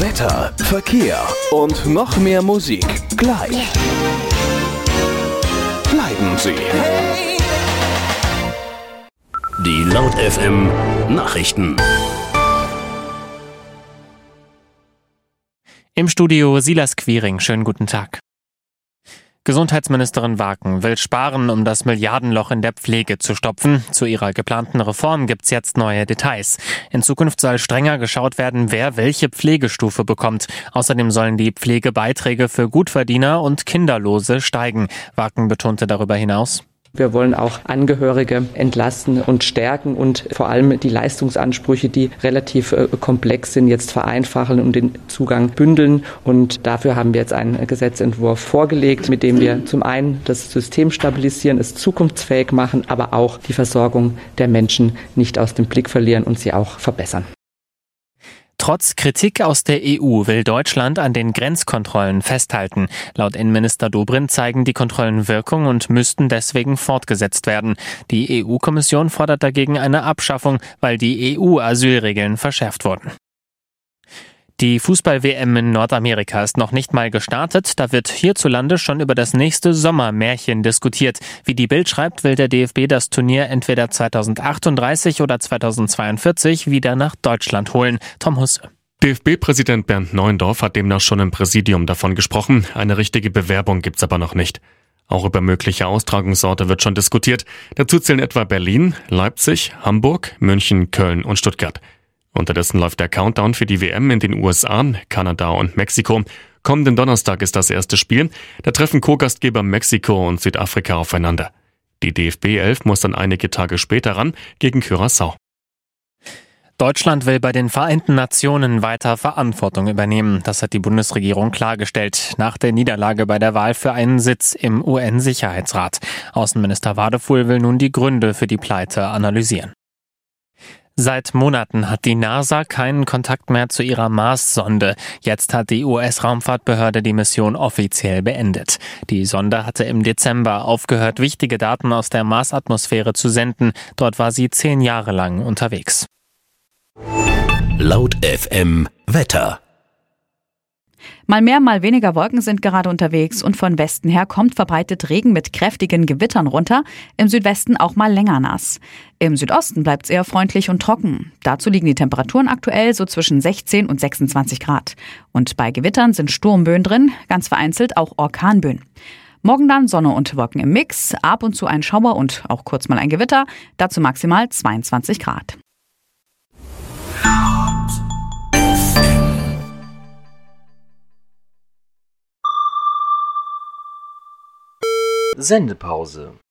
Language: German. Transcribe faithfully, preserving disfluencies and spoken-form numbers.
Wetter, Verkehr und noch mehr Musik gleich. Bleiben Sie. Die Laut F M Nachrichten. Im Studio Silas Quiring. Schönen guten Tag. Gesundheitsministerin Waken will sparen, um das Milliardenloch in der Pflege zu stopfen. Zu ihrer geplanten Reform gibt's jetzt neue Details. In Zukunft soll strenger geschaut werden, wer welche Pflegestufe bekommt. Außerdem sollen die Pflegebeiträge für Gutverdiener und Kinderlose steigen. Waken betonte darüber hinaus: Wir wollen auch Angehörige entlasten und stärken und vor allem die Leistungsansprüche, die relativ äh, komplex sind, jetzt vereinfachen und den Zugang bündeln. Und dafür haben wir jetzt einen Gesetzentwurf vorgelegt, mit dem wir zum einen das System stabilisieren, es zukunftsfähig machen, aber auch die Versorgung der Menschen nicht aus dem Blick verlieren und sie auch verbessern. Trotz Kritik aus der E U will Deutschland an den Grenzkontrollen festhalten. Laut Innenminister Dobrindt zeigen die Kontrollen Wirkung und müssten deswegen fortgesetzt werden. Die E U-Kommission fordert dagegen eine Abschaffung, weil die E U-Asylregeln verschärft wurden. Die Fußball-W M in Nordamerika ist noch nicht mal gestartet. Da wird hierzulande schon über das nächste Sommermärchen diskutiert. Wie die Bild schreibt, will der D F B das Turnier entweder zweitausendachtunddreißig oder zweitausendzweiundvierzig wieder nach Deutschland holen. Tom Husse. D F B-Präsident Bernd Neuendorf hat demnach schon im Präsidium davon gesprochen. Eine richtige Bewerbung gibt's aber noch nicht. Auch über mögliche Austragungsorte wird schon diskutiert. Dazu zählen etwa Berlin, Leipzig, Hamburg, München, Köln und Stuttgart. Unterdessen läuft der Countdown für die W M in den U S A, Kanada und Mexiko. Kommenden Donnerstag ist das erste Spiel. Da treffen Co-Gastgeber Mexiko und Südafrika aufeinander. Die D F B elf muss dann einige Tage später ran gegen Curaçao. Deutschland will bei den Vereinten Nationen weiter Verantwortung übernehmen. Das hat die Bundesregierung klargestellt, nach der Niederlage bei der Wahl für einen Sitz im U N-Sicherheitsrat. Außenminister Wadefuhl will nun die Gründe für die Pleite analysieren. Seit Monaten hat die NASA keinen Kontakt mehr zu ihrer Mars-Sonde. Jetzt hat die U S-Raumfahrtbehörde die Mission offiziell beendet. Die Sonde hatte im Dezember aufgehört, wichtige Daten aus der Marsatmosphäre zu senden. Dort war sie zehn Jahre lang unterwegs. Laut F M Wetter. Mal mehr, mal weniger Wolken sind gerade unterwegs und von Westen her kommt verbreitet Regen mit kräftigen Gewittern runter, im Südwesten auch mal länger nass. Im Südosten bleibt es eher freundlich und trocken. Dazu liegen die Temperaturen aktuell so zwischen sechzehn und sechsundzwanzig Grad. Und bei Gewittern sind Sturmböen drin, ganz vereinzelt auch Orkanböen. Morgen dann Sonne und Wolken im Mix, ab und zu ein Schauer und auch kurz mal ein Gewitter, dazu maximal zweiundzwanzig Grad. Sendepause.